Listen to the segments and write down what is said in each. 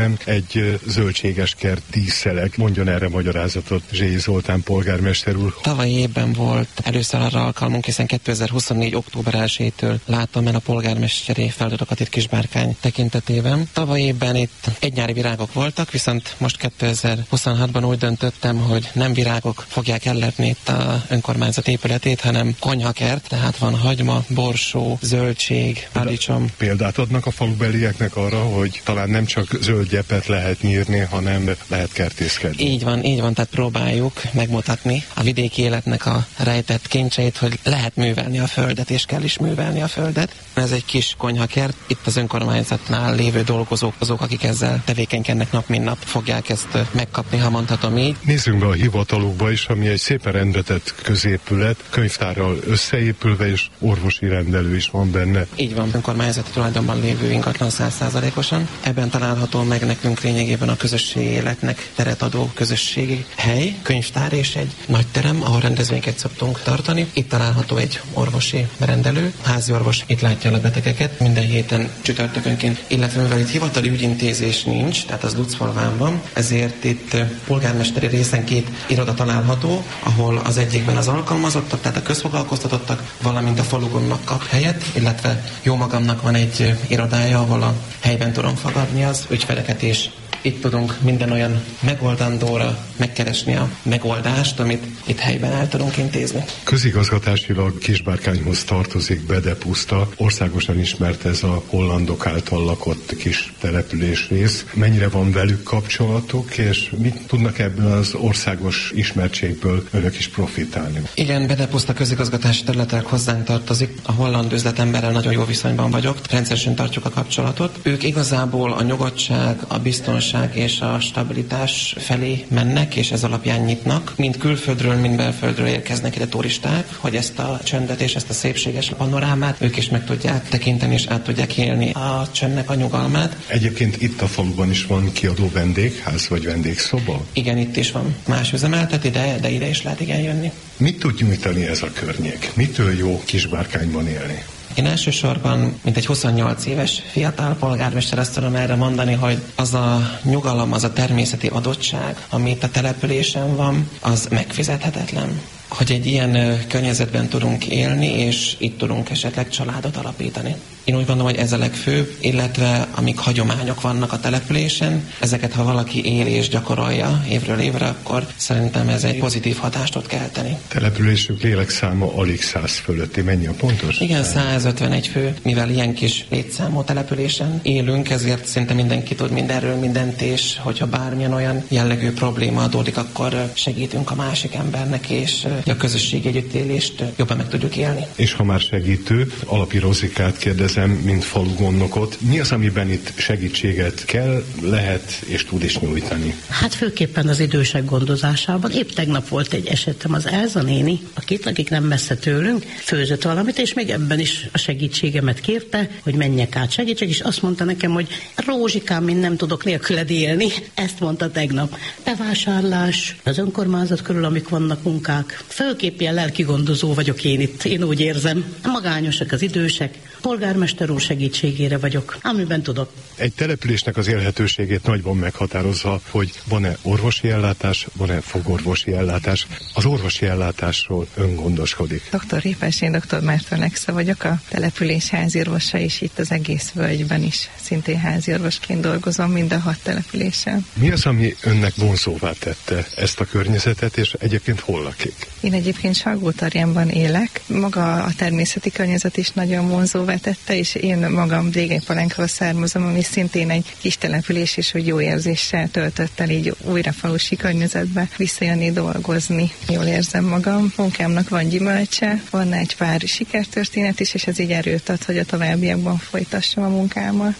egy zöldséges kert díszelek. Mondjon erre magyarázatot Zséi Zoltán polgármester úr. Tavalyi évben volt először arra alkalmunk, hiszen 2024. október 1-től láttam el a polgármesteri feladatokat itt Kisbárkány tekintetében. Tavalyi évben itt egynyári virágok voltak, viszont most 2026-ban úgy döntöttem, hogy nem virágok fogják ellepni itt a önkormányzat épületét, hanem konyhakert, tehát van hagyma, borsó, zöldség, paradicsom. Példát adnak a falubelieknek arra, hogy talán nem csak zöld gyepet lehet nyírni, hanem lehet kertészkedni. Így van, tehát próbáljuk megmutatni a vidéki életnek a rejtett kincseit, hogy lehet művelni a földet, és kell is művelni a földet. Ez egy kis konyhakert, itt az önkormányzatnál lévő dolgozók, azok, akik ezzel tevékenykednek nap mint nap, fogják ezt megkapni, ha mondhatom így. Nézzünk be a hivatalukba is, ami egy szépen rendbetett középület, könyvtárral összeépülve, és orvosi rendelő is van benne. Így van, önkormányzati tulajdonban lévő ingatlan 100%-osan. Ebben található meg nekünk lényegében a közösségi életnek teret adó közösségi hely, könyvtár és egy nagy terem, ahol rendezvényeket szoktunk tartani. Itt található egy orvosi rendelő, házi orvos itt látja a betegeket minden héten csütörtökönként, illetve mivel itt hivatali ügyintézés nincs, tehát az Lucfalván van, ezért itt polgármesteri részen 2 iroda található, ahol az egyikben az alkalmazottak, tehát a közfoglalkoztatottak, valamint a falugonnak kap helyet, illetve jó magamnak van egy irodája, ahol a helyben tudom fogadni az ügyfeleket, és itt tudunk minden olyan megoldandóra megkeresni a megoldást, amit itt helyben el tudunk intézni. Közigazgatásilag Kisbárkányhoz tartozik Bedepuszta. Országosan ismert ez a hollandok által lakott kis településrész. Mennyire van velük kapcsolatuk, és mit tudnak ebből az országos ismertségből önök is profitálni? Igen, Bedepuszta közigazgatási területek hozzánk tartozik. A holland üzletemberrel nagyon jó viszonyban vagyok. Rendszeresen tartjuk a kapcsolatot. Ők igazából a nyugodtság, a biztonság és a stabilitás felé mennek, és ez alapján nyitnak. Mind külföldről, mind belföldről érkeznek ide turisták, hogy ezt a csöndet és ezt a szépséges panorámát ők is meg tudják tekinteni, és át tudják élni a csöndnek a nyugalmát. Egyébként itt a faluban is van kiadó vendégház, vagy vendégszoba? Igen, itt is van. Más üzemeltet, de ide is lehet igen jönni. Mit tud nyújtani ez a környék? Mitől jó Kisbárkányban élni? Én elsősorban, mint egy 28 éves fiatal polgármester, azt tudom erre mondani, hogy az a nyugalom, az a természeti adottság, ami itt a településen van, az megfizethetetlen. Hogy egy ilyen környezetben tudunk élni, és itt tudunk esetleg családot alapítani. Én úgy gondolom, hogy ez a legfőbb, illetve amik hagyományok vannak a településen, ezeket ha valaki él és gyakorolja évről évre, akkor szerintem ez egy pozitív hatást tud kelteni. Településük lélekszáma alig 100 fölötti, mennyi a pontos? Igen, 151 fő, mivel ilyen kis létszámú településen élünk, ezért szinte mindenki tud mindenről mindent, és hogyha bármilyen olyan jellegű probléma adódik, akkor segítünk a másik embernek, és a közösség együttélést jobban meg tudjuk élni. És ha már segítő, Alapi Rozikát kérdezem, mint falugondnokot, mi az, amiben itt segítséget kell, lehet és tud is nyújtani? Hát főképpen az idősek gondozásában. Épp tegnap volt egy esetem, az Elza néni, akik nem messze tőlünk, főzött valamit, és még ebben is a segítségemet kérte, hogy menjek át segítsek, és azt mondta nekem, hogy Rózsikám, én nem tudok nélküled élni. Ezt mondta tegnap. Bevásárlás, az önkormányzat körül, amik vannak munkák. Főképp ilyen lelki gondozó vagyok én itt, én úgy érzem. Magányosak az idősek, polgármester úr segítségére vagyok, amiben tudok. Egy településnek az élhetőségét nagyban meghatározza, hogy van-e orvosi ellátás, van-e fogorvosi ellátás. Az orvosi ellátásról ön gondoskodik. Dr. Répes, én dr. Márton Nexa vagyok, a település háziorvosa, és itt az egész völgyben is szintén háziorvosként dolgozom, mind a 6 településen. Mi az, ami önnek vonzóvá tette ezt a környezetet, és egyébként hol lakik? Én egyébként Salgótarjánban élek. Maga a természeti környezet is nagyon vonzóvá tette, és én magam Régelypalánkról származom, ami szintén egy kis település, és hogy jó érzéssel töltött el így újra falusi környezetbe visszajönni dolgozni. Jól érzem magam. Munkámnak van gyümölcse, van egy pár sikertörténet is, és ez így erőt ad, hogy a továbbiakban folytassam a munkámat.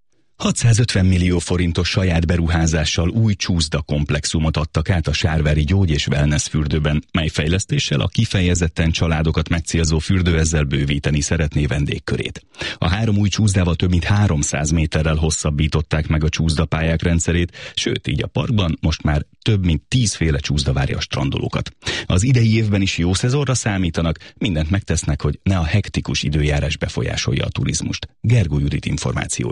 650 millió forintos saját beruházással új csúszda komplexumot adtak át a Sárvári Gyógy- és Wellness fürdőben, mely fejlesztéssel a kifejezetten családokat megcélzó fürdő ezzel bővíteni szeretné vendégkörét. A 3 új csúszdával több mint 300 méterrel hosszabbították meg a csúszdapályák rendszerét, sőt, így a parkban most már több mint 10 féle csúszda várja a strandolókat. Az idei évben is jó szezonra számítanak, mindent megtesznek, hogy ne a hektikus időjárás befolyásolja a turizmust. Gergó Judit információi.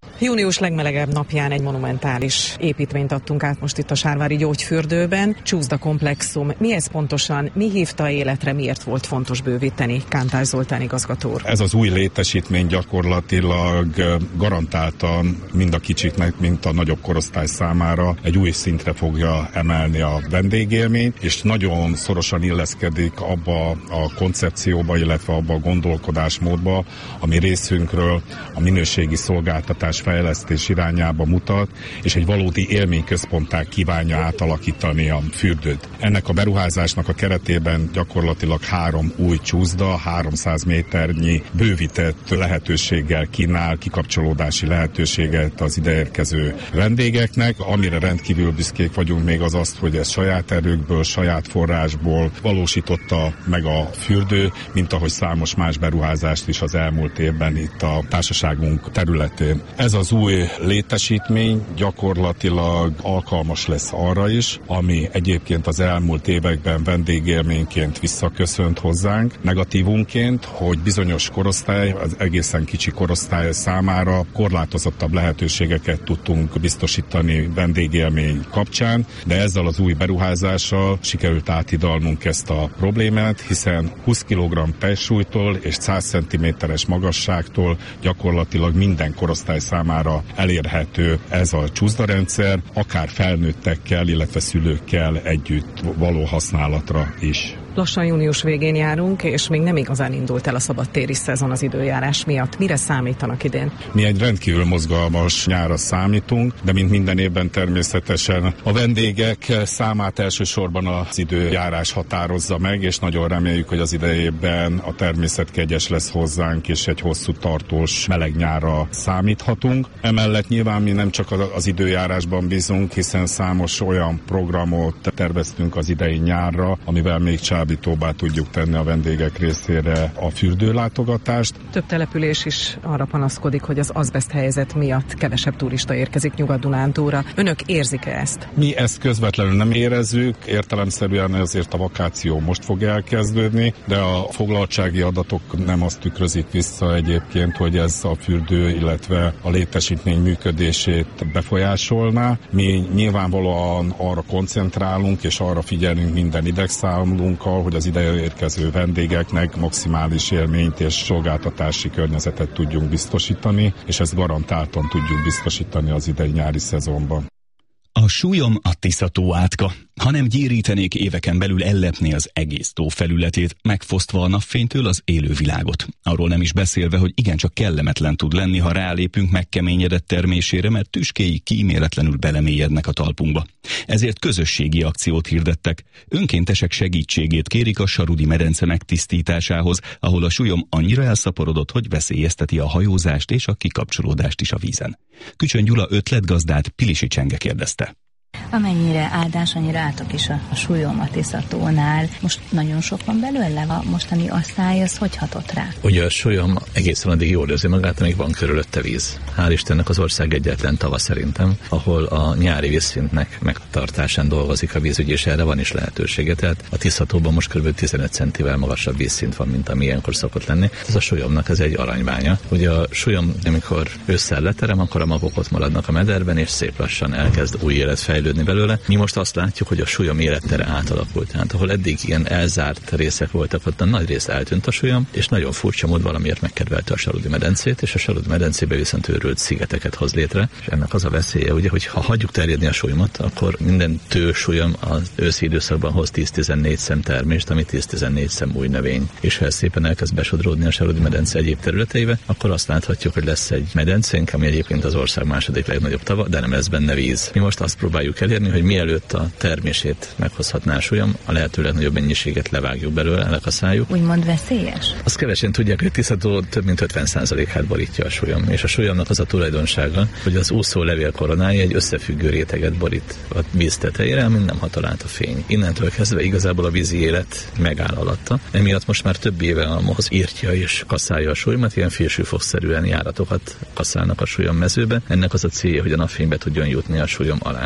Június legmelegebb napján egy monumentális építményt adtunk át most itt a Sárvári Gyógyfürdőben. Csúszda komplexum. Mi ez pontosan? Mi hívta életre? Miért volt fontos bővíteni? Kántás Zoltán igazgató úr. Ez az új létesítmény gyakorlatilag garantáltan mind a kicsiknek, mint a nagyobb korosztály számára egy új szintre fogja emelni a vendégélményt, és nagyon szorosan illeszkedik abba a koncepcióba, illetve abba a gondolkodásmódba, ami részünkről a minőségi szolgáltatás fejlesztés irányába mutat, és egy valódi élményközponttá kívánja átalakítani a fürdőt. Ennek a beruházásnak a keretében gyakorlatilag 3 új csúszda, 300 méternyi bővített lehetőséggel kínál kikapcsolódási lehetőséget az ideérkező vendégeknek. Amire rendkívül büszkék vagyunk még az, hogy ez saját erőkből, saját forrásból valósította meg a fürdő, mint ahogy számos más beruházást is az elmúlt évben itt a társaságunk területén. Ez az új létesítmény gyakorlatilag alkalmas lesz arra is, ami egyébként az elmúlt években vendégélményként visszaköszönt hozzánk, negatívunként, hogy bizonyos korosztály, az egészen kicsi korosztály számára korlátozottabb lehetőségeket tudtunk biztosítani vendégélmény kapcsán, de ezzel az új beruházással sikerült áthidalnunk ezt a problémát, hiszen 20 kg pejsúlytól és 100 cm-es magasságtól gyakorlatilag minden korosztály számára elérhető ez a csúszdarendszer, akár felnőttekkel, illetve szülőkkel együtt való használatra is. Lassan június végén járunk, és még nem igazán indult el a szabadtéri szezon az időjárás miatt. Mire számítanak idén? Mi egy rendkívül mozgalmas nyárra számítunk, de mint minden évben természetesen a vendégek számát elsősorban az időjárás határozza meg, és nagyon reméljük, hogy az idejében a természet kegyes lesz hozzánk, és egy hosszú tartós meleg nyárra számíthatunk. Emellett nyilván mi nem csak az időjárásban bízunk, hiszen számos olyan programot terveztünk az idei nyárra, amivel még csábítóbbá tudjuk tenni a vendégek részére a fürdőlátogatást. Több település is arra panaszkodik, hogy az azbest helyzet miatt kevesebb turista érkezik Nyugat-Dunántúlra. Önök érzik-e ezt? Mi ezt közvetlenül nem érezzük, értelemszerűen ezért a vakáció most fog elkezdődni, de a foglaltsági adatok nem azt tükrözik vissza egyébként, hogy ez a fürdő, illetve a létesítmény működését befolyásolná. Mi nyilvánvalóan arra koncentrálunk, és arra figyelünk minden idegszámlunkkal, hogy az ide érkező vendégeknek maximális élményt és szolgáltatási környezetet tudjunk biztosítani, és ezt garantáltan tudjuk biztosítani az idei nyári szezonban. A súlyom a Tisza-tó átka. Ha nem gyérítenék, éveken belül ellepné az egész tó felületét, megfosztva a napfénytől az élővilágot. Arról nem is beszélve, hogy igencsak kellemetlen tud lenni, ha rálépünk megkeményedett termésére, mert tüskéi kíméletlenül belemélyednek a talpunkba. Ezért közösségi akciót hirdettek. Önkéntesek segítségét kérik a Sarudi medence megtisztításához, ahol a súlyom annyira elszaporodott, hogy veszélyezteti a hajózást és a kikapcsolódást is a vízen. Kücsön Gyula ötletgazdát Pilisi Csenge kérdezte. Amennyire áldás, annyira átok is a súlyom a Tisza-tónál. Most nagyon sok van belőle, a mostani asszály, az hogy hatott rá? Ugye a súlyom egészen addig jól érzi magát, amíg van körülötte víz. Hál' Istennek az ország egyetlen tava szerintem, ahol a nyári vízszintnek megtartásán dolgozik a vízügy, és erre van is lehetősége. Tehát a Tisza-tóban most kb. 15 centivel magasabb vízszint van, mint ami ilyenkor szokott lenni. Ez a súlyomnak ez egy aranybánya. Ugye a súlyom, amikor ősszel leterem, akkor a magok ott maradnak a mederben, és szép lassan elkezd új élet fejlődni belőle. Mi most azt látjuk, hogy a súlyom élettere átalakult. Tehát ahol eddig ilyen elzárt részek voltak, ott a nagy rész eltűnt a súlyom, és nagyon furcsa mód valamiért megkedvelte a Sarudi medencét, és a Sarudi medencébe viszont őrült szigeteket hoz létre. És ennek az a veszélye, ugye, hogy ha hagyjuk terjedni a súlyomat, akkor minden tősúlyom az őszi időszakban hoz 10-14 szem termést, ami 10-14 szem új növény. És ha ez szépen elkezd besodródni a Sarudi medence egyéb területeibe, akkor azt láthatjuk, hogy lesz egy medencénk, ami egyébként az ország második legnagyobb tava, de nem lesz benne víz. Mi most azt próbáljuk elérni, hogy mielőtt a termését meghozhatná a súlyom, a lehető legnagyobb mennyiséget levágjuk belőle, elkaszáljuk. Úgymond veszélyes? Azt kevesen tudják, hogy Tisza-tó több mint 50%-át borítja a súlyom. És a súlyomnak az a tulajdonsága, hogy az úszó levél koronája egy összefüggő réteget borít a víz tetejére, amin nem hat át a fény. Innentől kezdve igazából a vízi élet megáll alatta. Emiatt most már több éve a moz írtja és kaszálja a súlyomat, ilyen félsőfokszerűen járatokat kaszálnak a súlyom mezőbe. Ennek az a célja, hogy a napfénybe tudjon jutni a súlyom alá. A hajó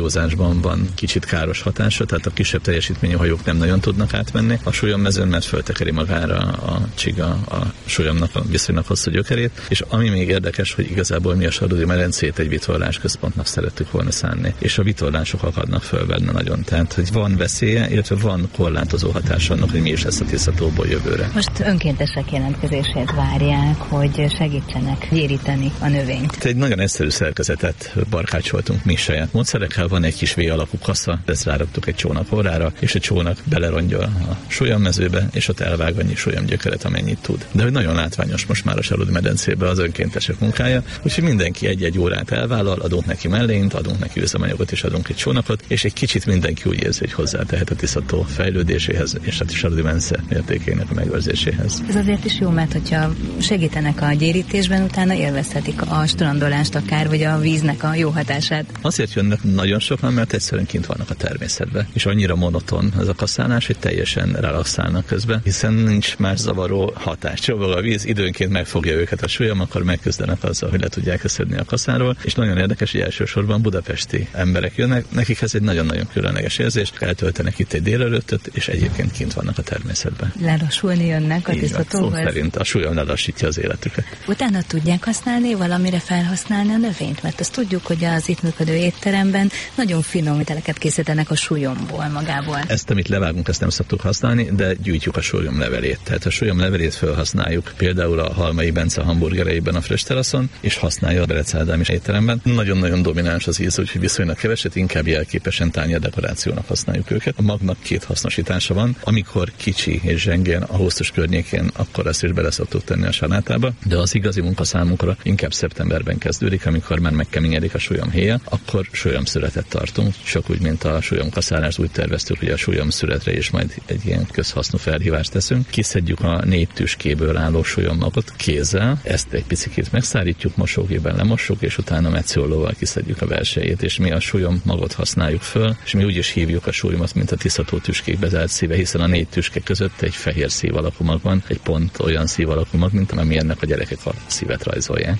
hajózásban van kicsit káros hatása, tehát a kisebb teljesítményű hajók nem nagyon tudnak átmenni a súlyommezőn, mert föltekeri magára a csiga a súlyomnak a viszonylag hosszú gyökerét, és ami még érdekes, hogy igazából mi a Sarludi-medencét egy vitorlásközpontnak szerettük volna szánni, és a vitorlások akadnak föl benne nagyon. Tehát, hogy van veszélye, illetve van korlátozó hatása annak, hogy mi is lesz a Tiszatóból jövőre. Most önkéntesek jelentkezését várják, hogy segítsenek gyéríteni a növényt. Egy nagyon egyszerű szerkezetet barkácsoltunk mi saját módszerekkel, van egy kis V-alakú kassa, ezt ráraktuk egy csónak orrára, és a csónak belerongyol a súlyommezőbe, és ott elvág annyi súlyomgyökeret, amennyit tud. De hogy nagyon látványos most már a Sarludi-medencébe az önkéntesek munkája, úgyhogy mindenki egy-egy órát elvállal, adunk neki mellényt, adunk neki üzemanyagot és adunk egy csónakot, és egy kicsit mindenki úgy érzi, hogy hozzátehet a Tiszató fejlődéséhez és a Sarludi-medence mértékének a megőrzéséhez. Ez azért is jó, mert hogyha segítenek a gyérítésben, utána élvezhetik a strandolást akár, vagy a víznek a jó hatását. Azért jönnek nagyon sokan, mert egyszerűen kint vannak a természetben, és annyira monoton ez a kaszálás, hogy teljesen relaxálnak közben, hiszen nincs más zavaró hatás. Csobog a víz, időnként megfogja őket a súlyom, akkor megküzdenek azzal, hogy le tudják szedni a kaszáról, és nagyon érdekes, hogy elsősorban budapesti emberek jönnek, nekik ez egy nagyon-nagyon különleges érzés, eltöltenek itt egy délelőttöt, és egyébként kint vannak a természetben. Lelassulni jönnek a Tiszatóhoz. Szó szerint a súlyom lelassítja az életüket. Utána tudják használni, valamire felhasználni a növényt, mert azt tudjuk, hogy az itt működő étteremben nagyon finom ételeket készítenek a súlyomból magából. Ezt, amit levágunk, ezt nem szoktuk használni, de gyűjtjük a súlyom levelét. Tehát a súlyom levelét felhasználjuk például a Halmai Bence hamburgereiben a Fresh Teraszon, és használja a Berec Ádám is étteremben. Nagyon-nagyon domináns az íz, úgyhogy viszonylag keveset, inkább jelképesen tányérdekorációnak használjuk őket. A magnak két hasznosítása van. Amikor kicsi és zsengén a Hósztus környékén, akkor ezt is bele szoktuk tenni a salátába, de az igazi munka számunkra inkább szeptemberben kezdődik, amikor már megkeményedik a súlyomhéja, akkor súlyomszüretet tartunk. Csak úgy, mint a súlyomkaszálást, úgy terveztük, hogy a súlyomszüretre is majd egy ilyen közhasznú felhívást teszünk. Kiszedjük a néptüskéből álló súlyommagot kézzel, ezt egy picit megszárítjuk, mosógében lemossuk, és utána metsziollóval kiszedjük a belsejét, és mi a súlyommagot használjuk föl, és mi úgy is hívjuk a súlyomat, mint a Tiszató tüskék bezárt szíve, hiszen a 4 tüske között egy fehér szív alakú mag van, egy pont olyan szív alakú mag, mint ami ennek a gyerekek a szívet rajzolják.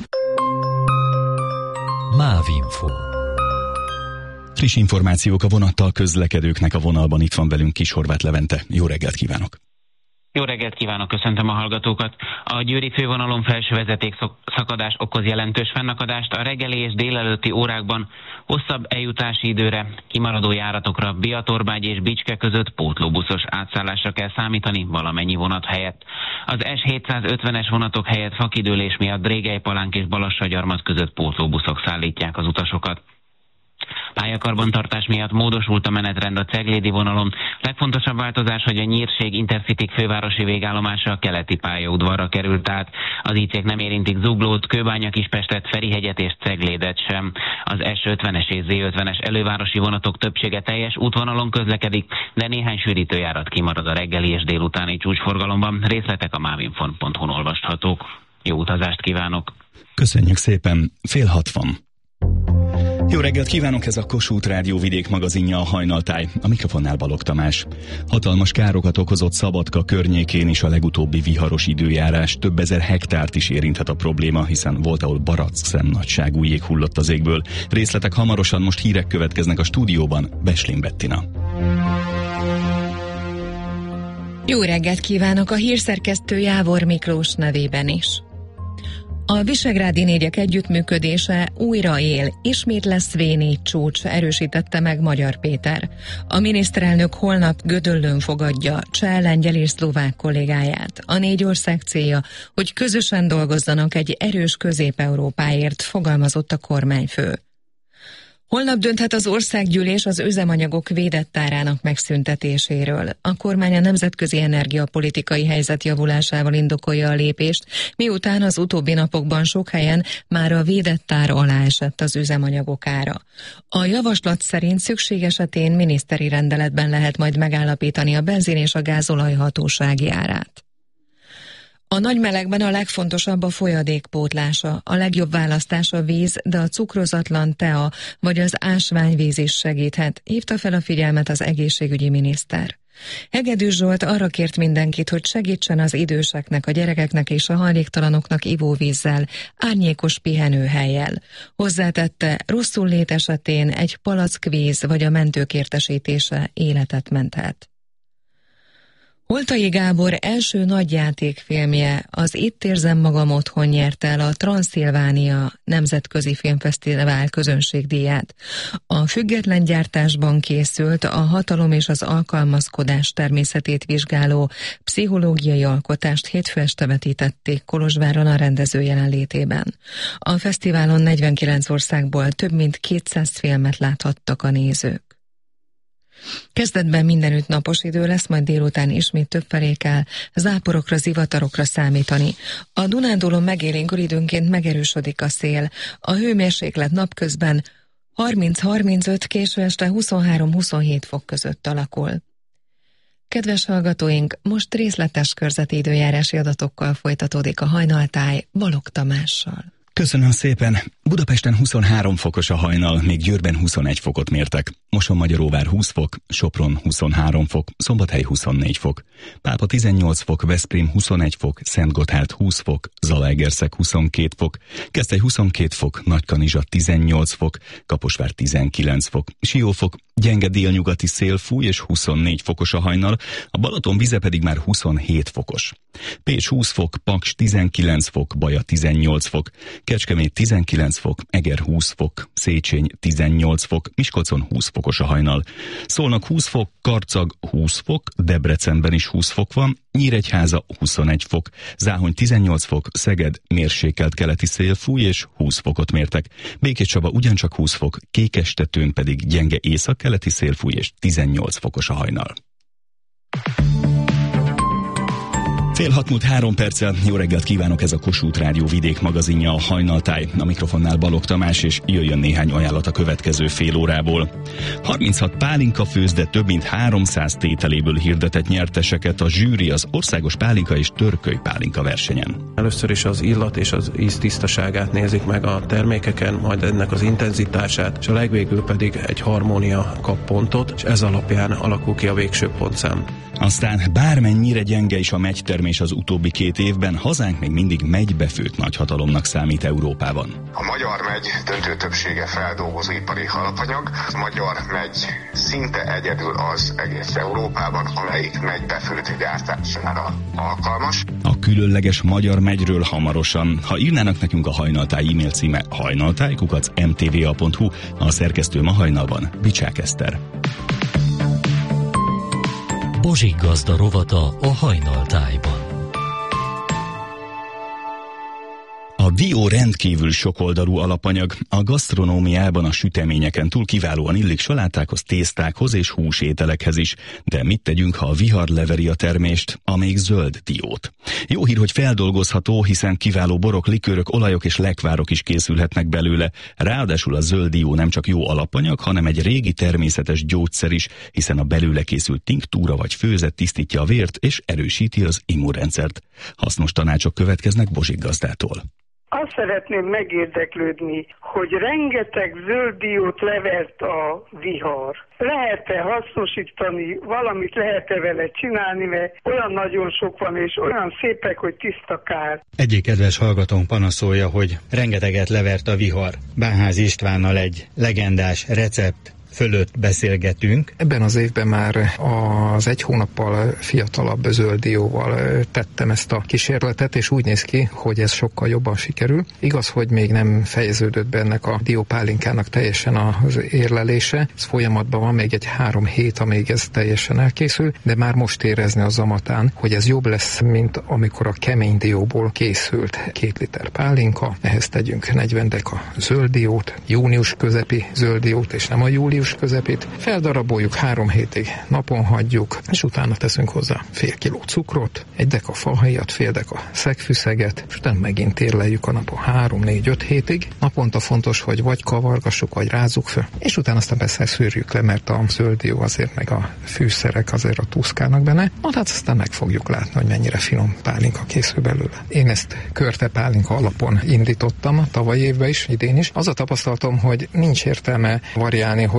MÁV-info. Friss információk a vonattal közlekedőknek a vonalban. Itt van velünk Kishorváth Levente. Jó reggelt kívánok! Jó reggelt kívánok, köszöntöm a hallgatókat. A győri fővonalon felső vezeték szakadás okoz jelentős fennakadást. A reggeli és délelőtti órákban hosszabb eljutási időre, kimaradó járatokra Biatorbágy és Bicske között pótlóbuszos átszállásra kell számítani valamennyi vonat helyett. Az S750-es vonatok helyett fakidőlés miatt Drégelypalánk és Balassagyarmat között pótlóbuszok szállítják az utasokat. Pályakarbantartás miatt módosult a menetrend a ceglédi vonalon. Legfontosabb változás, hogy a Nyírség Intercity fővárosi végállomása a keleti pályaudvarra került át. Az IC-k nem érintik Zuglót, Kőbánya-Kispestet, Ferihegyet és Ceglédet sem. Az S50-es és Z50-es elővárosi vonatok többsége teljes útvonalon közlekedik, de néhány sűrítőjárat kimarad a reggeli és délutáni csúcsforgalomban. Részletek a mavinfon.hu-n olvashatók. Jó utazást kívánok! Köszönjük szépen! 5:60. Jó reggelt kívánok, ez a Kossuth Rádió vidék magazinja, a Hajnaltáj, a mikrofonnál Balogh Tamás. Hatalmas károkat okozott Szabadka környékén is a legutóbbi viharos időjárás, több ezer hektárt is érinthet a probléma, hiszen volt, ahol barack nagyságú jég hullott az égből. Részletek hamarosan, most hírek következnek a stúdióban, Beslin Bettina. Jó reggelt kívánok, a hírszerkesztő Jávor Miklós nevében is. A visegrádi négyek együttműködése újra él, ismét lesz V4 csúcs, erősítette meg Magyar Péter. A miniszterelnök holnap Gödöllőn fogadja cseh, lengyel és szlovák kollégáját. A 4 ország célja, hogy közösen dolgozzanak egy erős Közép-Európáért, fogalmazott a kormányfő. Holnap dönthet az országgyűlés az üzemanyagok védett árának megszüntetéséről. A kormány a nemzetközi energiapolitikai helyzet javulásával indokolja a lépést, miután az utóbbi napokban sok helyen már a védett ár alá esett az üzemanyagok ára. A javaslat szerint szükség esetén miniszteri rendeletben lehet majd megállapítani a benzin és a gázolaj hatósági árát. A nagy melegben a legfontosabb a folyadékpótlása. A legjobb választás a víz, de a cukrozatlan tea vagy az ásványvíz is segíthet, hívta fel a figyelmet az egészségügyi miniszter. Hegedűs Zsolt arra kért mindenkit, hogy segítsen az időseknek, a gyerekeknek és a hajléktalanoknak ivóvízzel, árnyékos pihenőhellyel. Hozzátette, rosszul lét esetén egy palackvíz vagy a mentők értesítése életet menthet. Holtai Gábor első nagyjátékfilmje, az Itt érzem magam otthon nyerte el a Transzilvánia Nemzetközi Filmfesztivál közönségdíját. A független gyártásban készült, a hatalom és az alkalmazkodás természetét vizsgáló pszichológiai alkotást hétfő este vetítették Kolozsváron a rendező jelenlétében. A fesztiválon 49 országból több mint 200 filmet láthattak a nézők. Kezdetben mindenütt napos idő lesz, majd délután ismét többfelé kell záporokra, zivatarokra számítani. A Dunántúlon megélénkül időnként megerősödik a szél. A hőmérséklet napközben 30-35, késő este 23-27 fok között alakul. Kedves hallgatóink, most részletes körzeti időjárási adatokkal folytatódik a hajnaltáj Balogh Tamással. Köszönöm szépen! Budapesten 23 fokos a hajnal, még Győrben 21 fokot mértek. Mosonmagyaróvár 20 fok, Sopron 23 fok, Szombathely 24 fok, Pápa 18 fok, Veszprém 21 fok, Szentgotthárd 20 fok, Zalaegerszeg 22 fok, Keszthely 22 fok, Nagykanizsa 18 fok, Kaposvár 19 fok, Siófok, gyenge délnyugati szél fúj és 24 fokos a hajnal, a Balaton vize pedig már 27 fokos. Pécs 20 fok, Paks 19 fok, Baja 18 fok, Kecskemét 19 fok, Eger 20 fok, Széchenyi 18 fok, Miskolcon 20 fokos a hajnal. Szolnok 20 fok, Karcag 20 fok, Debrecenben is 20 fok van, Nyíregyháza 21 fok, Záhony 18 fok, Szeged mérsékelt keleti szél fúj és 20 fokot mértek. Békéscsaba ugyancsak 20 fok, Kékestetőn pedig gyenge északkeleti szél fúj és 18 fokos a hajnal. 5:06 jó reggelt kívánok, ez a Kossuth Rádió vidék magazinja, a Hajnaltáj. A mikrofonnál Balogh Tamás, és jöjjön néhány ajánlat a következő fél órából. 36 pálinka főzde több mint 300 tételéből hirdetett nyerteseket a zsűri az Országos Pálinka és Törköly Pálinka versenyen. Először is az illat és az íz tisztaságát nézik meg a termékeken, majd ennek az intenzitását, és a legvégül pedig egy harmónia kap pontot, és ez alapján alakul ki a végső pontszám. Aztán bármennyire gyenge is a megytermés az utóbbi 2 évben, hazánk még mindig megybefőtt nagyhatalomnak számít Európában. A magyar megy döntő többsége feldolgozóipari alapanyag. A magyar megy szinte egyedül az egész Európában, amelyik megybefőtt gyártására alkalmas. A különleges magyar megyről hamarosan. Ha írnának nekünk, a Hajnaltáj e-mail címe hajnaltáj@mtva.hu, a szerkesztő ma hajnalban Bicsák Eszter. Bozsik Gazda rovata a Hajnaltájban. A dió rendkívül sokoldalú alapanyag. A gasztronómiában a süteményeken túl kiválóan illik salátákhoz, tésztákhoz és húsételekhez is. De mit tegyünk, ha a vihar leveri a termést, amelyik zöld diót? Jó hír, hogy feldolgozható, hiszen kiváló borok, likőrök, olajok és lekvárok is készülhetnek belőle. Ráadásul a zöld dió nem csak jó alapanyag, hanem egy régi természetes gyógyszer is, hiszen a belőle készült tinktúra vagy főzet tisztítja a vért és erősíti az immunrendszert. Hasznos tanácsok következnek Bozsik Gazdától. Azt szeretném megérdeklődni, hogy rengeteg zöld diót levert a vihar. Lehet-e hasznosítani, valamit lehet-e vele csinálni, mert olyan nagyon sok van, és olyan szépek, hogy tiszta kár. Egyik kedves hallgatón panaszolja, hogy rengeteget levert a vihar. Bánházi Istvánnal egy legendás recept fölött beszélgetünk. Ebben az évben már az 1 hónappal fiatalabb zölddióval tettem ezt a kísérletet, és úgy néz ki, hogy ez sokkal jobban sikerül. Igaz, hogy még nem fejeződött be ennek a diópálinkának teljesen az érlelése. Ez folyamatban van, még egy 3 hét, amíg ez teljesen elkészül, de már most érezni a zamatán, hogy ez jobb lesz, mint amikor a kemény dióból készült 2 liter pálinka. Ehhez tegyünk 40 deka zölddiót, június közepi zölddiót, és nem a július közepét. Feldaraboljuk 3 hétig, napon hagyjuk, és utána teszünk hozzá fél kiló cukrot, 1 deka fahéjat, fél deka szegfűszeget, és utána megint érleljük a napon 3-4-5 hétig. Naponta fontos, hogy vagy kavargassuk, vagy rázzuk föl, és utána aztán persze szűrjük le, mert a zölddió azért meg a fűszerek azért a tuszkálnak benne. Hát aztán meg fogjuk látni, hogy mennyire finom pálinka készül belőle. Én ezt körte pálinka alapon indítottam tavaly évben is, idén is. Az a tapasztalatom, hogy nincs értelme variálni, hogy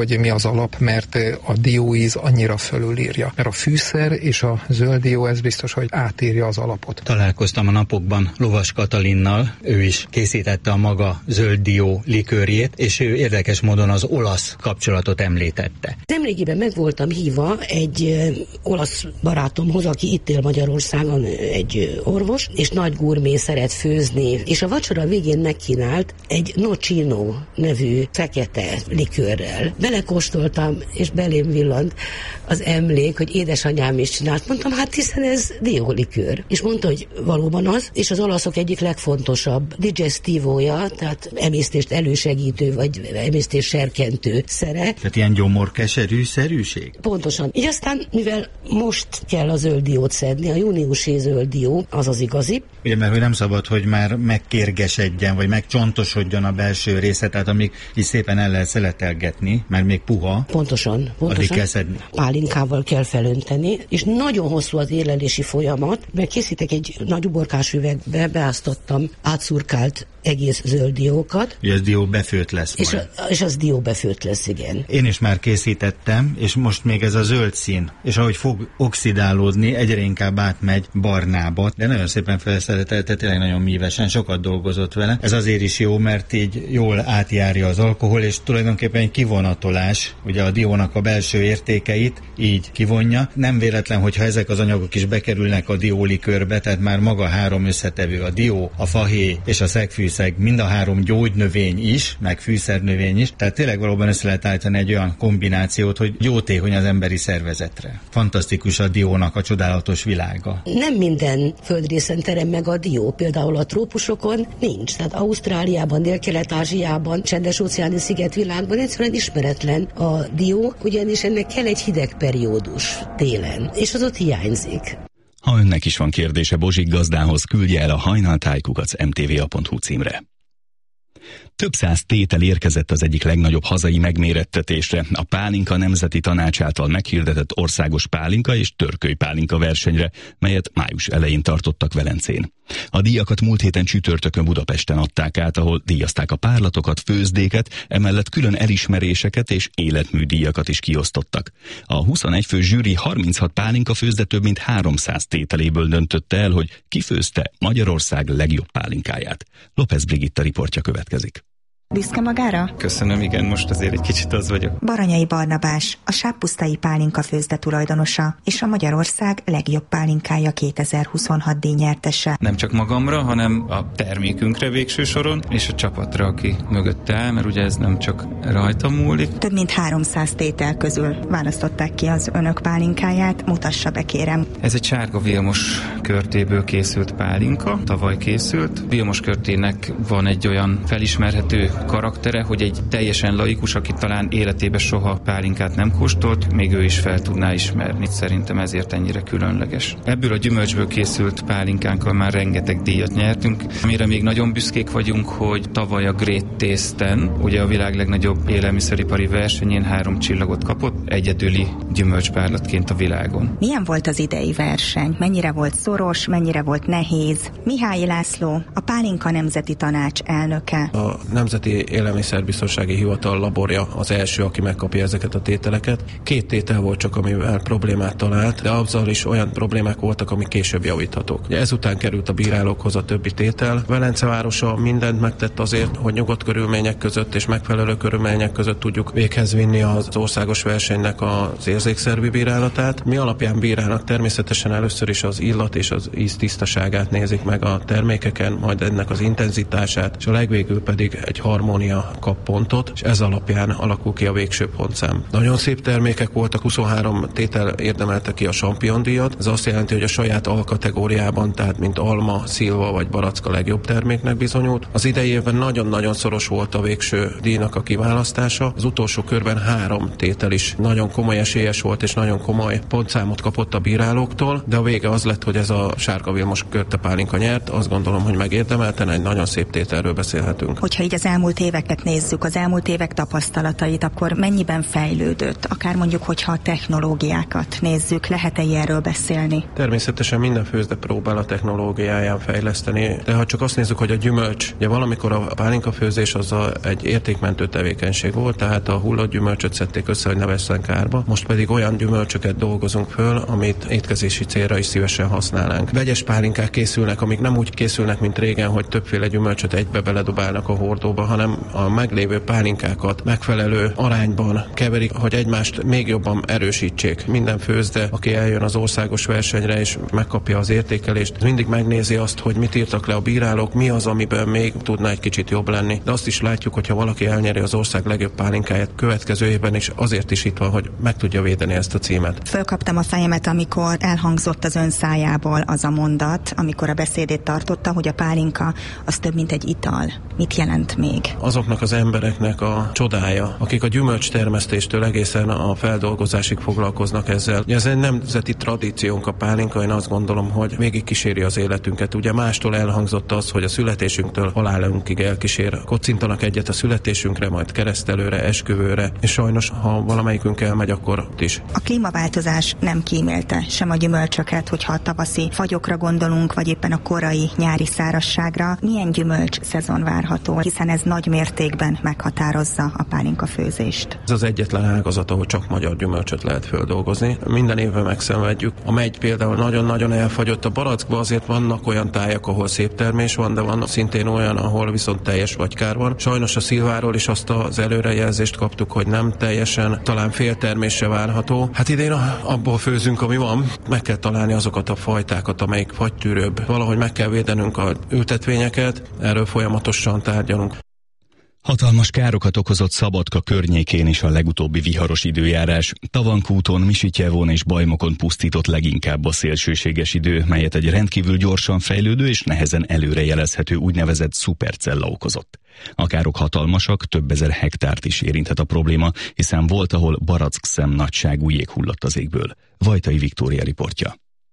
hogy mi az alap, mert a dióíz annyira fölülírja. Mert a fűszer és a zöld dió, ez biztos, hogy átírja az alapot. Találkoztam a napokban Lovas Katalinnal, ő is készítette a maga zöld dió likőrjét, és ő érdekes módon az olasz kapcsolatot említette. Nemrégiben meg voltam hívva egy olasz barátomhoz, aki itt él Magyarországon, egy orvos, és nagy gurmé, szeret főzni, és a vacsora végén megkínált egy Nocino nevű fekete likőrrel. Belekóstoltam, és belém villant az emlék, hogy édesanyám is csinált. Mondtam, hát hiszen ez diólikőr. És mondta, hogy valóban az, és az olaszok egyik legfontosabb digesztívója, tehát emésztést elősegítő, vagy emésztés serkentő szere. Tehát ilyen gyomorkeserű-szerűség? Pontosan. Így aztán, mivel most kell a zöld diót szedni, a júniusi zöld dió, az az igazi. Ugye, mert hogy nem szabad, hogy már megkérgesedjen, vagy megcsontosodjon a belső része, tehát amíg így szépen el lehet szeletelgetni, mert még puha. Pontosan. Addig kell szedni. Pálinkával kell felönteni, és nagyon hosszú az élelési folyamat, mert készítek egy nagy uborkás üvegbe, beáztattam átszurkált egész zöld diókat. Ugye ez dió befőtt lesz majd. És az dió befőtt lesz, igen. Én is már készítettem, és most még ez a zöld szín, és ahogy fog oxidálódni, egyre inkább átmegy barnába, de nagyon szépen felszeretelte, tényleg nagyon mívesen, sokat dolgozott vele. Ez azért is jó, mert így jól átjárja az alkohol, és tulajdonképpen egy kivonatolás, ugye a diónak a belső értékeit így kivonja. Nem véletlen, hogyha ezek az anyagok is bekerülnek a diólikőrbe, tehát már maga 3 összetevő, a dió, a fahéj és a szegfűszeg, mind a 3 gyógynövény is, meg fűszernövény is, tehát tényleg valóban össze lehet állítani egy olyan kombinációt, hogy jótékony az emberi szervezetre. Fantasztikus a diónak a csodálatos világa. Nem minden földrészen terem meg a dió, például a trópusokon nincs, tehát Ausztráliában, Dél-Kelet-Ázsiában, Csendes-óceáni szigetvilágban egyszerűen ismeretlen a dió, ugyanis ennek kell egy hideg periódus télen, és az ott hiányzik. Ha önnek is van kérdése Bozsik gazdához, küldje el a hajnaltáj@mtva.hu címre. Több száz tétel érkezett az egyik legnagyobb hazai megmérettetésre, a Pálinka Nemzeti Tanács által meghirdetett országos pálinka és törkölypálinka versenyre, melyet május elején tartottak Velencén. A díjakat múlt héten csütörtökön Budapesten adták át, ahol díjazták a párlatokat, főzdéket, emellett külön elismeréseket és életműdíjakat is kiosztottak. A 21 fő zsűri 36 pálinka főzde több mint 300 tételéből döntötte el, hogy kifőzte Magyarország legjobb pálinkáját. López Brigitta riportja következik. Büszke magára? Köszönöm, igen, most azért egy kicsit az vagyok. Baranyai Barnabás, a Sáppusztai Pálinka főzde tulajdonosa, és a Magyarország legjobb pálinkája 2026 díjnyertese. Nem csak magamra, hanem a termékünkre végső soron, és a csapatra, aki mögötte áll, mert ugye ez nem csak rajta múlik. Több mint 300 tétel közül választották ki az önök pálinkáját, mutassa be, kérem. Ez egy sárga Vilmos körtéből készült pálinka, tavaly készült. Vilmos körtének van egy olyan felismerhető karaktere, hogy egy teljesen laikus, aki talán életében soha pálinkát nem kóstolt, még ő is fel tudná ismerni. Szerintem ezért ennyire különleges. Ebből a gyümölcsből készült pálinkánkkal már rengeteg díjat nyertünk. Amire még nagyon büszkék vagyunk, hogy tavaly a Great Taste-en, ugye a világ legnagyobb élelmiszeripari versenyén 3 csillagot kapott, egyedüli gyümölcspárlatként a világon. Milyen volt az idei verseny? Mennyire volt szoros, mennyire volt nehéz? Mihály László, a Pálinka Nemzeti Tanács elnöke. A Nemzeti Élelmiszerbiztonsági Hivatal laborja az első, aki megkapja ezeket a tételeket. 2 tétel volt csak, amivel problémát talált, de azzal is olyan problémák voltak, amik később javíthatók. Ugye ezután került a bírálókhoz a többi tétel. Velence városa mindent megtett azért, hogy nyugodt körülmények között és megfelelő körülmények között tudjuk véghez vinni az országos versenynek az érzékszervi bírálatát. Mi alapján bírálnak? Természetesen először is az illat és az íz tisztaságát nézik meg a termékeken, majd ennek az intenzitását, és a legvégül pedig egy harmónia kap pontot, és ez alapján alakul ki a végső pontszám. Nagyon szép termékek voltak, 23 tétel érdemelte ki a Champion-díjat. Ez azt jelenti, hogy a saját alkategóriában, tehát mint alma, szilva vagy barack a legjobb terméknek bizonyult. Az idei évben nagyon-nagyon szoros volt a végső díjnak a kiválasztása. Az utolsó körben 3 tétel is nagyon komoly esélyes volt, és nagyon komoly pontszámot kapott a bírálóktól, de a vége az lett, hogy ez a sárga Vilmos körtepálinka nyert. Azt gondolom, hogy megérdemelten egy nagyon szép tételről beszélhetünk. Hogyha így az elmúlt elmúlt éveket nézzük, az elmúlt évek tapasztalatait, akkor mennyiben fejlődött? Akár mondjuk, hogyha a technológiákat nézzük, lehet-e erről beszélni? Természetesen minden főzde próbál a technológiáján fejleszteni, de ha csak azt nézzük, hogy a gyümölcs, ugye valamikor a pálinkafőzés az egy értékmentő tevékenység volt, tehát a hullott gyümölcsöt szedték össze, hogy ne vesszen kárba. Most pedig olyan gyümölcsöket dolgozunk föl, amit étkezési célra is szívesen használnánk. Vegyes pálinkák készülnek, amik nem úgy készülnek, mint régen, hogy többféle gyümölcsöt egybe beledobálnak a hordóba, hanem a meglévő pálinkákat megfelelő arányban keverik, hogy egymást még jobban erősítsék. Minden főzde, aki eljön az országos versenyre és megkapja az értékelést, mindig megnézi azt, hogy mit írtak le a bírálók, mi az, amiben még tudna egy kicsit jobb lenni. De azt is látjuk, hogy ha valaki elnyeri az ország legjobb pálinkáját következő évben is, azért is itt van, hogy meg tudja védeni ezt a címet. Fölkaptam a fejemet, amikor elhangzott az ön szájából az a mondat, amikor a beszédét tartotta, hogy a pálinka az több, mint egy ital. Mit jelent még? Azoknak az embereknek a csodája, akik a gyümölcstermesztéstől egészen a feldolgozásig foglalkoznak ezzel. Ugye ez egy nemzeti tradíciónk a pálinka, én azt gondolom, hogy végig kíséri az életünket. Ugye mástól elhangzott az, hogy a születésünktől halálunkig elkísér. Kocintanak egyet a születésünkre, majd keresztelőre, esküvőre, és sajnos, ha valamelyikünk elmegy, akkor ott is. A klímaváltozás nem kímélte sem a gyümölcsöket, hogyha a tavaszi fagyokra gondolunk, vagy éppen a korai nyári szárazságra. Milyen gyümölcs szezon várható, hiszen ez nagy mértékben meghatározza a pálinkafőzést. Ez az egyetlen ágazat, ahol csak magyar gyümölcsöt lehet földolgozni. Minden évben megszenvedjük. A megy például nagyon-nagyon elfagyott. A barackban azért vannak olyan tájak, ahol szép termés van, de van szintén olyan, ahol viszont teljes vagykár van. Sajnos a szilváról is azt az előrejelzést kaptuk, hogy nem teljesen, talán féltermésre várható. Hát idén abból főzünk, ami van. Meg kell találni azokat a fajtákat, amelyik fagytűrőbb. Valahogy meg kell védenünk a ültetvényeket, erről folyamatosan tárgyalunk. Hatalmas károkat okozott Szabadka környékén is a legutóbbi viharos időjárás. Tavankúton, Misityevon és Bajmokon pusztított leginkább a szélsőséges idő, melyet egy rendkívül gyorsan fejlődő és nehezen előrejelezhető úgynevezett szupercella okozott. A károk hatalmasak, több ezer hektárt is érinthet a probléma, hiszen volt, ahol barack-szem nagyságú jég hullott az égből. Vajtai Viktória riportja.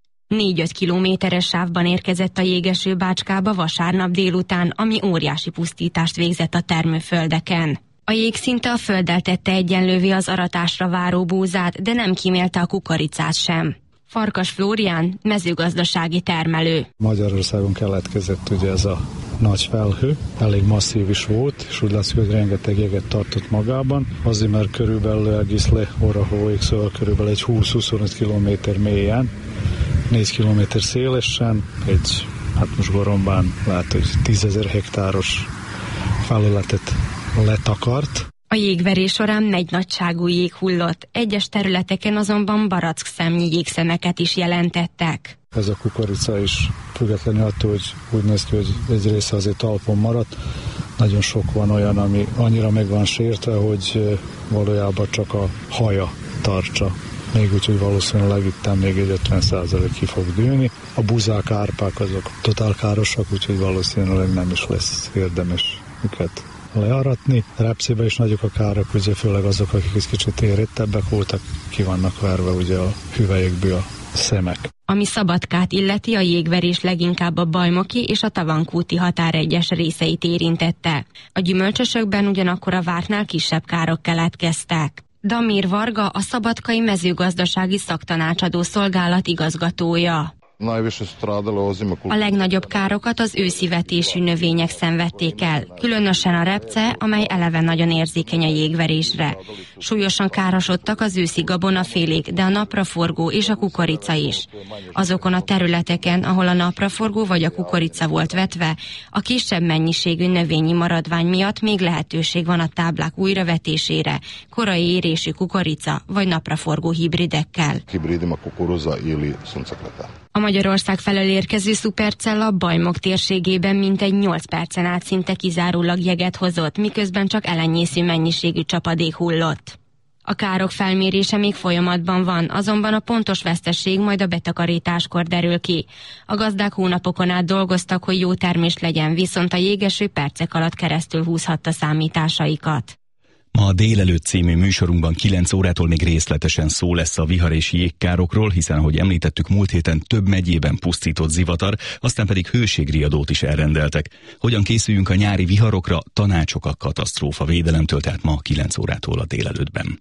4-5 kilométeres sávban érkezett a jégeső Bácskába vasárnap délután, ami óriási pusztítást végzett a termőföldeken. A jég szinte a földdel tette egyenlővé az aratásra váró búzát, de nem kímélte a kukoricát sem. Farkas Flórián, mezőgazdasági termelő. Magyarországon keletkezett ugye ez a nagy felhő, elég masszív is volt, és úgy látszik, hogy rengeteg jeget tartott magában. Azért, mert körülbelül egész le Orahóig, szóval körülbelül egy 20-25 kilométer mélyen, 4 kilométer szélesen, hát most Gorombán lehet, hogy 10 000 hektáros felületet letakart. A jégverés során nagyságú jég hullott, egyes területeken azonban barack-szemnyi jégszemeket is jelentettek. Ez a kukorica is függetlenül attól, hogy úgy néz ki, hogy egy része azért talpon maradt. Nagyon sok van olyan, ami annyira meg van sértve, hogy valójában csak a haja tartsa. Még úgy, hogy valószínűleg itt még egy 50% ki fog dőlni. A buzák, árpák azok totál károsak, úgyhogy valószínűleg nem is lesz érdemes őket learatni. Repcében is nagyok a kárak, ugye főleg azok, akik kicsit érettebbek voltak, ki vannak verve ugye a hüvelyekből a szemek. Ami Szabadkát illeti, a jégverés leginkább a bajmoki és a tavankúti határ egyes részeit érintette. A gyümölcsösökben ugyanakkor a vártnál kisebb károk keletkeztek. Damir Varga, a Szabadkai Mezőgazdasági Szaktanácsadó Szolgálat igazgatója. A legnagyobb károkat az őszi vetésű növények szenvedték el, különösen a repce, amely eleve nagyon érzékeny a jégverésre. Súlyosan károsodtak az őszi gabonafélék, de a napraforgó és a kukorica is. Azokon a területeken, ahol a napraforgó vagy a kukorica volt vetve, a kisebb mennyiségű növényi maradvány miatt még lehetőség van a táblák újravetésére, korai érésű kukorica vagy napraforgó hibridekkel. A Magyarország felől érkező szupercella Bajmok térségében mintegy 8 percen át szinte kizárólag jeget hozott, miközben csak elenyésző mennyiségű csapadék hullott. A károk felmérése még folyamatban van, azonban a pontos veszteség majd a betakarításkor derül ki. A gazdák hónapokon át dolgoztak, hogy jó termés legyen, viszont a jégeső percek alatt keresztül húzhatta számításaikat. Ma a Délelőtt című műsorunkban 9 órától még részletesen szó lesz a vihar és jégkárokról, hiszen, ahogy említettük, múlt héten több megyében pusztított zivatar, aztán pedig hőségriadót is elrendeltek. Hogyan készüljünk a nyári viharokra, tanácsok a katasztrófa védelemtől, tehát ma 9 órától a délelőttben.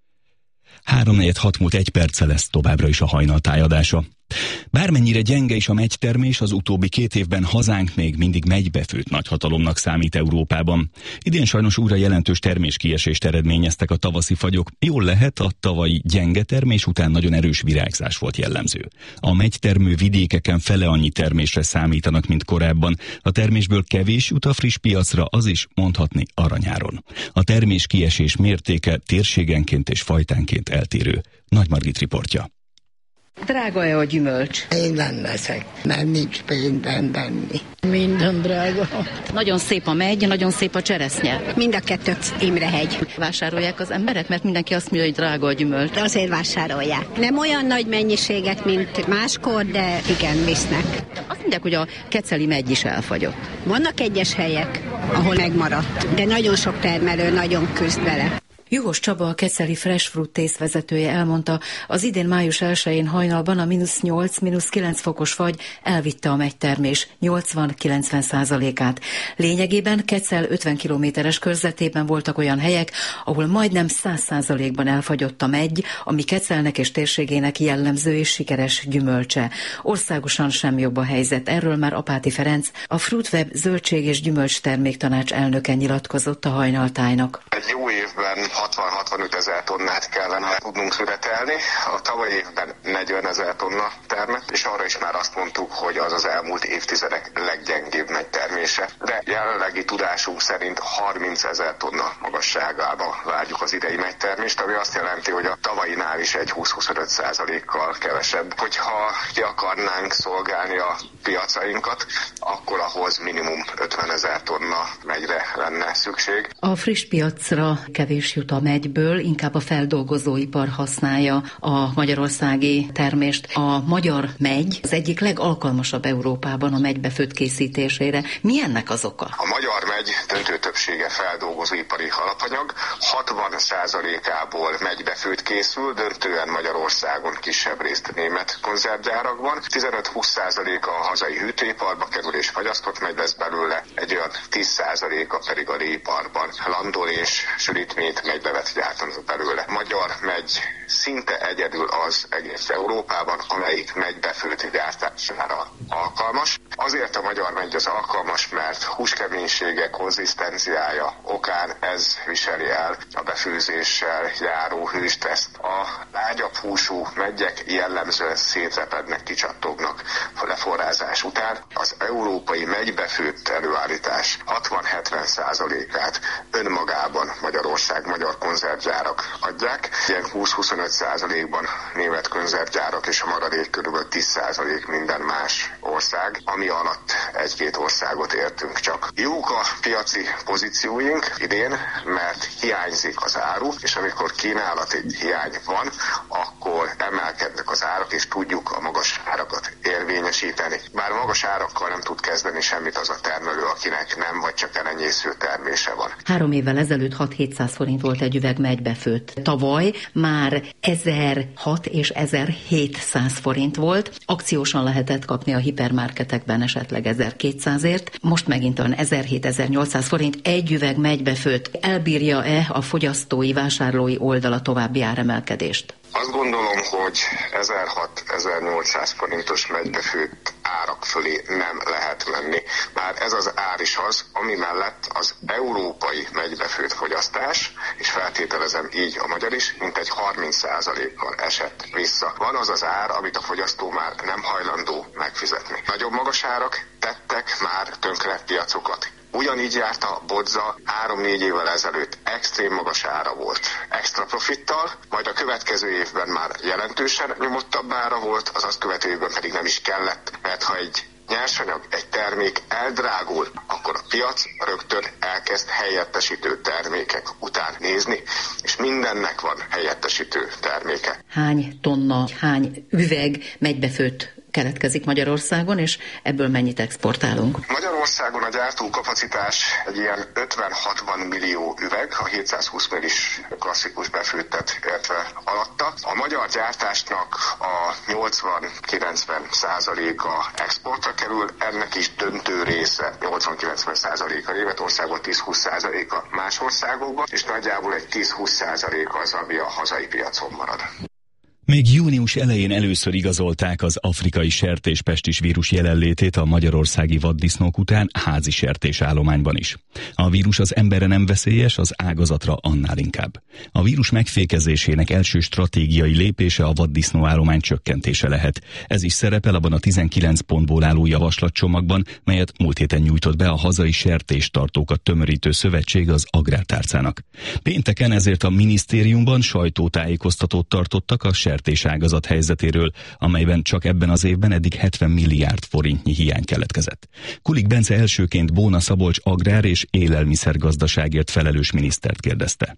3-4-6 múlt 1 perccel lesz továbbra is a Hajnal tájadása. Bármennyire gyenge is a megytermés, az utóbbi 2 évben hazánk még mindig megybefőtt nagyhatalomnak számít Európában. Idén sajnos újra jelentős terméskiesést eredményeztek a tavaszi fagyok. Jól lehet, a tavalyi gyenge termés után nagyon erős virágzás volt jellemző. A megytermő vidékeken fele annyi termésre számítanak, mint korábban. A termésből kevés jut a friss piacra, az is mondhatni aranyáron. A terméskiesés mértéke térségenként és fajtánként eltérő. Nagy Margit riportja. Drága-e a gyümölcs? Én nem veszek, mert nincs pénzben venni. Minden drága. Nagyon szép a megy, nagyon szép a cseresznye. Mind a kettőt Imrehegy. Vásárolják az emberek, mert mindenki azt mondja, hogy drága a gyümölcs. De azért vásárolják. Nem olyan nagy mennyiséget, mint máskor, de igen, visznek. Azt mondják, hogy a keceli megy is elfagyott. Vannak egyes helyek, ahol megmaradt, de nagyon sok termelő nagyon küzd vele. Juhos Csaba, a keceli Fresh Fruit Taste vezetője elmondta, az idén május 1-én hajnalban a -8, -9 fokos fagy elvitte a megytermés 80-90%-át. Lényegében Kecel 50 kilométeres körzetében voltak olyan helyek, ahol majdnem 100%-ban elfagyott a megy, ami Kecelnek és térségének jellemző és sikeres gyümölcse. Országosan sem jobb a helyzet. Erről már Apáti Ferenc, a Fruitweb zöldség- és gyümölcsterméktanács elnöke nyilatkozott a Hajnaltájnak. Egy jó évben 60-65 ezer tonnát kellene tudnunk születelni. A tavalyi évben 40 ezer tonna termett, és arra is már azt mondtuk, hogy az az elmúlt évtizedek leggyengébb megytermése. De jelenlegi tudásunk szerint 30 ezer tonna magasságába várjuk az idei megytermést, ami azt jelenti, hogy a tavainál is egy 20-25%-kal kevesebb. Hogyha ki akarnánk szolgálni a piacainkat, akkor ahhoz minimum 50 ezer tonna megyre lenne szükség. A friss piacra kevés jut a megyből, inkább a feldolgozóipar használja a magyarországi termést. A magyar megy az egyik legalkalmasabb Európában a megybefőtt készítésére. Mi ennek az oka? A magyar megy döntő többsége feldolgozóipari alapanyag, 60%-ából megybefőtt készül, döntően Magyarországon, kisebb részt német konzervgyárakban. 15-20%-a a hazai hűtőiparba kerül és fagyasztott megy lesz belőle, egy olyan 10%-a pedig a réiparban landol és sülítményt megybevet gyártanak belőle. Magyar megy szinte egyedül az egész Európában, amelyik megybefőtt gyártására alkalmas. Azért a magyar megy az alkalmas, mert húskeménysége, konzisztenciája okán ez viseli el a befőzéssel járó hőstresszt. A lágyabb húsú meggyek jellemzően szétrepednek, kicsattognak leforrázás után. Az európai megybefőtt előállítás 60-70%-át önmagában Magyarország, magyar konzervgyárak adják. Ilyen 20-25%-ban német konzervgyárak, és a maradék kb. 10% minden más ország, ami alatt egy-két országot értünk csak. Jók a piaci pozícióink idén, mert hiányzik az áru, és amikor kínálati hiány van, akkor emelkednek az árak, és tudjuk a magas árakat érvényesíteni. Bár magas árakkal nem tud kezdeni semmit az a termelő, akinek nem vagy csak elenyésző termése van. 3 évvel ezelőtt 6-700 forint volt egy üveg megybefőtt. Tavaly már 1006 és 1700 forint volt. Akciósan lehetett kapni a hipermarketekben esetleg 1200-ért. Most megint olyan 1700-1800 forint egy üveg megybefőtt. Elbírja-e a fogyasztói, vásárlói oldala további áremelkedést? Azt gondolom, hogy 1600-1800 forintos megybefőtt árak fölé nem lehet menni. Bár ez az ár is az, ami mellett az európai megybefőtt fogyasztás, és feltételezem így a magyar is, mintegy 30%-kal esett vissza. Van az az ár, amit a fogyasztó már nem hajlandó megfizetni. Nagyobb magas árak tettek már tönkre piacokat. Ugyanígy járt a bodza 3-4 évvel ezelőtt, extrém magas ára volt. Extra profittal, majd a következő évben már jelentősen nyomottabb ára volt, az azt követő évben pedig nem is kellett, mert ha egy nyersanyag, egy termék eldrágul, akkor a piac rögtön elkezd helyettesítő termékek után nézni, és mindennek van helyettesítő terméke. Hány tonna, hány üveg megybefőtt keletkezik Magyarországon, és ebből mennyit exportálunk? Magyarországon a gyártókapacitás egy ilyen 50-60 millió üveg, a 720 millis klasszikus befőttet értve alatta. A magyar gyártásnak a 80-90%-a exportra kerül, ennek is döntő része, 80-90%-a Németországban, 10-20%-a más országokban, és nagyjából egy 10-20% az, ami a hazai piacon marad. Még június elején először igazolták az afrikai sertéspestis vírus jelenlétét a magyarországi vaddisznók után házi sertésállományban is. A vírus az emberre nem veszélyes, az ágazatra annál inkább. A vírus megfékezésének első stratégiai lépése a vaddisznóállomány csökkentése lehet. Ez is szerepel abban a 19 pontból álló javaslatcsomagban, melyet múlt héten nyújtott be a hazai sertéstartókat tömörítő szövetség az Agrártárcának. Pénteken ezért a minisztériumban sajtótájékoztatót tartottak a sertéságazat helyzetéről, amelyben csak ebben az évben eddig 70 milliárd forintnyi hiány keletkezett. Kulik Bence elsőként Bóna Szabolcs agrár- és élelmiszergazdaságért felelős minisztert kérdezte.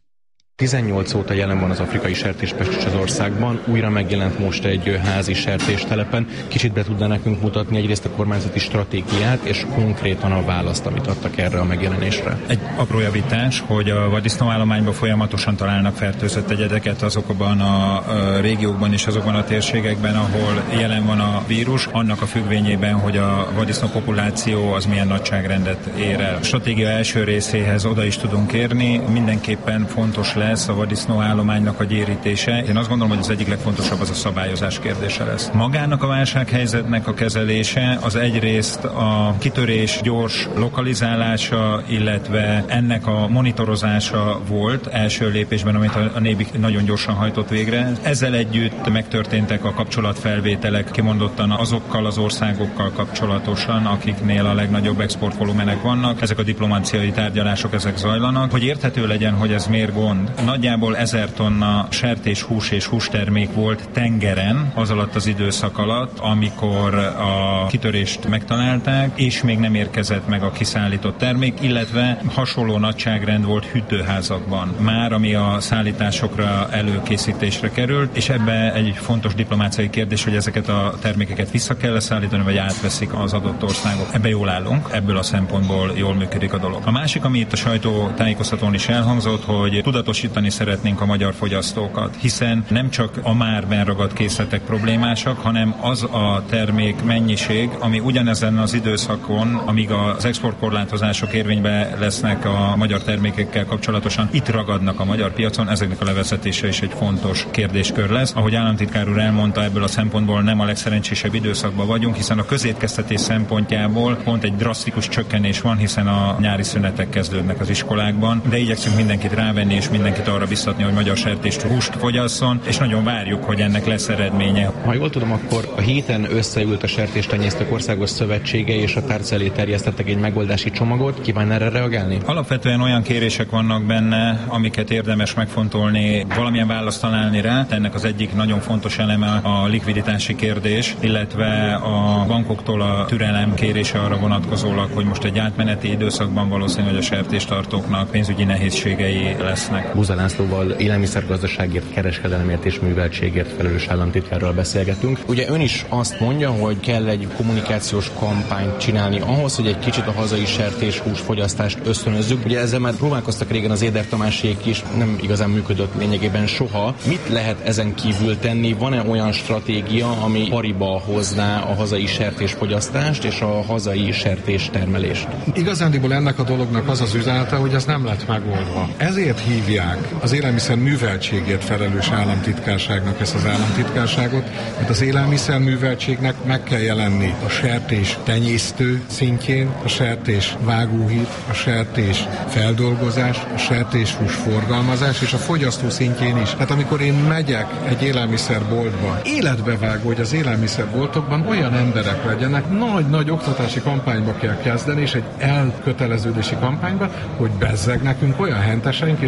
18 óta jelen van az afrikai sertéspestis az országban, újra megjelent most egy házi sertéstelepen. Kicsit be tudná nekünk mutatni egyrészt a kormányzati stratégiát, és konkrétan a választ, amit adtak erre a megjelenésre. Egy apró javítás, hogy a vaddisznóállományban folyamatosan találnak fertőzött egyedeket azokban a régiókban és azokban a térségekben, ahol jelen van a vírus, annak a függvényében, hogy a vaddisznó populáció az milyen nagyságrendet ér el. A stratégia első részéhez oda is tudunk érni, mindenképpen fontos lesz a vaddisznóállománynak a gyérítése. Én azt gondolom, hogy az egyik legfontosabb az a szabályozás kérdése lesz. Magának a válsághelyzetnek a kezelése az egyrészt a kitörés gyors lokalizálása, illetve ennek a monitorozása volt első lépésben, amit a NÉBI nagyon gyorsan hajtott végre. Ezzel együtt megtörténtek a kapcsolatfelvételek kimondottan azokkal az országokkal kapcsolatosan, akiknél a legnagyobb exportvolumenek vannak. Ezek a diplomáciai tárgyalások, ezek zajlanak. Hogy érthető legyen, hogy ez miért gond. Nagyjából 1000 tonna sertéshús és hústermék volt tengeren az alatt az időszak alatt, amikor a kitörést megtalálták, és még nem érkezett meg a kiszállított termék, illetve hasonló nagyságrend volt hűtőházakban már, ami a szállításokra előkészítésre került, és ebbe egy fontos diplomáciai kérdés, hogy ezeket a termékeket vissza kell szállítani, vagy átveszik az adott országok. Ebbe jól állunk, ebből a szempontból jól működik a dolog. A másik, ami itt a sajtótájékoztatón is elhangzott, hogy tudatosítani szeretnénk a magyar fogyasztókat, hiszen nem csak a már benragadt készletek problémásak, hanem az a termék mennyiség, ami ugyanezen az időszakon, amíg az exportkorlátozások érvénybe lesznek a magyar termékekkel kapcsolatosan, itt ragadnak a magyar piacon, ezeknek a levezetése is egy fontos kérdéskör lesz. Ahogy államtitkár úr elmondta, ebből a szempontból nem a legszerencsésebb időszakban vagyunk, hiszen a közétkeztetés szempontjából pont egy drasztikus csökkenés van, hiszen a nyári szünetek kezdődnek az iskolákban, de igyekszünk mindenkit rávenni és mindenkit arra biztatni, hogy magyar sertést húst fogyasszon, és nagyon várjuk, hogy ennek lesz eredménye. Ha jól tudom, akkor a héten összeült a Sertéstenyésztők Országos Szövetsége, és a tárca elé terjesztettek egy megoldási csomagot. Kíván erre reagálni? Alapvetően olyan kérések vannak benne, amiket érdemes megfontolni, valamilyen választ találni rá. Ennek az egyik nagyon fontos eleme a likviditási kérdés, illetve a bankoktól a türelem kérése arra vonatkozólag, hogy most egy átmeneti időszakban valószínű, hogy a sertéstartóknak pénzügyi nehézségei lesznek. Buza Lászlóval élelmiszergazdaságért, kereskedelemért és műveltségért felelős államtitkárral beszélgetünk. Ugye ön is azt mondja, hogy kell egy kommunikációs kampányt csinálni ahhoz, hogy egy kicsit a hazai sertéshús fogyasztást ösztönözzük. Ugye ezzel már próbálkoztak régen az Éder Tamásék is, nem igazán működött lényegében soha. Mit lehet ezen kívül tenni? Van-e olyan stratégia, ami pariba hozná a hazai sertésfogyasztást és a hazai sertéstermelést? Igazándiból ennek a dolognak az az üzenete, hogy ez nem lett megoldva. Ezért hívják az élelmiszer műveltségért felelős államtitkárságnak ezt az államtitkárságot, mert az élelmiszer műveltségnek meg kell jelenni a sertés tenyésztő szintjén, a sertés vágóhíd, a sertés feldolgozás, a sertéshús forgalmazás és a fogyasztó szintjén is. Tehát amikor én megyek egy élelmiszerboltba, életbevágó, hogy az élelmiszerboltokban olyan emberek legyenek, nagy oktatási kampányba kell kezdeni, és egy elköteleződési kampányba, hogy bezzeg nekünk olyan henteseink és olyan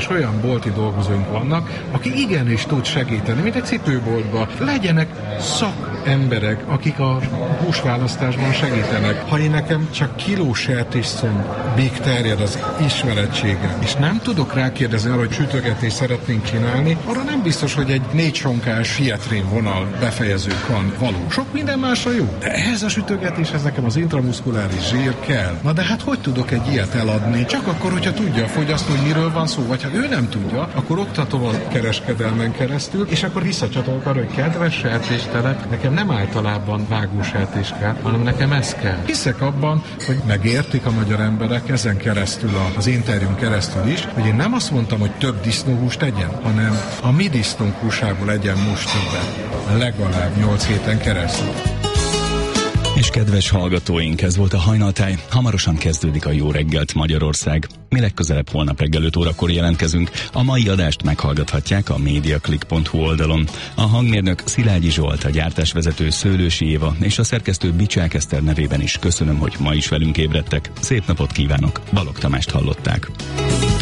bolti dolgozóink vannak, aki igenis tud segíteni, mint egy cipőboltban. Legyenek szakemberek, akik a húsválasztásban segítenek. Ha én nekem csak kiló sertésszombbig terjed az ismerettségem, és nem tudok rákérdezni arra, hogy sütögetést szeretnénk csinálni, arra nem biztos, hogy egy 4 sonkás Fiatrin vonal befejezők van való. Sok minden másra jó. De ehhez a sütögetéshez nekem az intramuszkuláris zsír kell. Na de hát hogy tudok egy ilyet eladni? Csak akkor, hogyha tudja a fogyasztó, hogy miről van szó, vagy ha ő nem tudja, akkor oktatom a kereskedelmen keresztül, és akkor visszacsatolok arra, hogy kedves sertéstelek, nekem nem általában vágósertés kell, hanem nekem ez kell. Hiszek abban, hogy megértik a magyar emberek ezen keresztül, az interjún keresztül is, hogy én nem azt mondtam, hogy több disznóhúst tegyen, hanem a mi disznónk húsából legyen most többet. Legalább 8 héten keresztül. És kedves hallgatóink, ez volt a Hajnaltáj. Hamarosan kezdődik a Jó reggelt Magyarország. Mi legközelebb holnap reggel 5 órakor jelentkezünk. A mai adást meghallgathatják a mediaclick.hu oldalon. A hangmérnök Szilágyi Zsolt, a gyártásvezető Szőlősi Éva és a szerkesztő Bicsák Eszter nevében is köszönöm, hogy ma is velünk ébredtek. Szép napot kívánok, Balogh Tamást hallották.